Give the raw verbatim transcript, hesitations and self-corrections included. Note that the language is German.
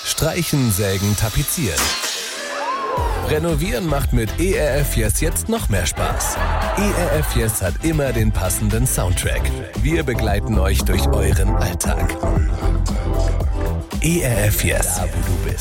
Streichen, sägen, tapezieren. Renovieren macht mit E R F Yes jetzt noch mehr Spaß. E R F Yes hat immer den passenden Soundtrack. Wir begleiten euch durch euren Alltag. E R F Yes, da wo du bist.